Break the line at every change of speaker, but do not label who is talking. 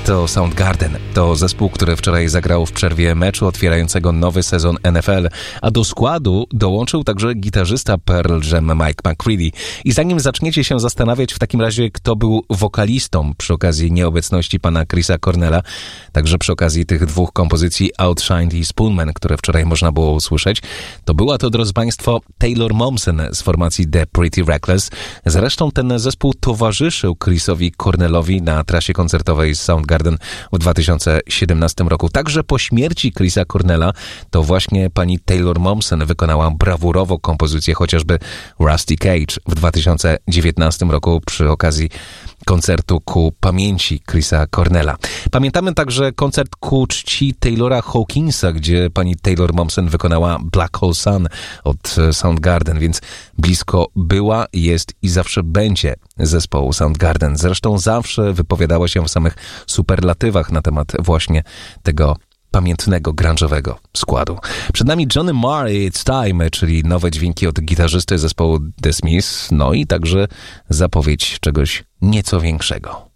to Soundgarden. To zespół, który wczoraj zagrał w przerwie meczu otwierającego nowy sezon NFL, a do składu dołączył także gitarzysta Pearl Jam Mike McCready. I zanim zaczniecie się zastanawiać w takim razie, kto był wokalistą przy okazji nieobecności pana Chrisa Cornella, także przy okazji tych dwóch kompozycji Outshined i Spoonman, które wczoraj można było usłyszeć, to była to, drodzy państwo, Taylor Momsen z formacji The Pretty Reckless. Zresztą ten zespół towarzyszył Chrisowi Cornellowi na trasie koncertowej z Soundgarden w 2017 roku. Także po śmierci Chrisa Cornella to właśnie pani Taylor Momsen wykonała brawurowo kompozycję chociażby Rusty Cage w 2019 roku przy okazji koncertu ku pamięci Chrisa Cornella. Pamiętamy także koncert ku czci Taylora Hawkinsa, gdzie pani Taylor Momsen wykonała Black Hole Sun od Soundgarden, więc blisko była, jest i zawsze będzie zespołu Soundgarden. Zresztą zawsze wypowiadała się w samych superlatywach na temat właśnie tego pamiętnego, grunge'owego składu. Przed nami Johnny Marr i It's Time, czyli nowe dźwięki od gitarzysty zespołu The Smiths, no i także zapowiedź czegoś nieco większego.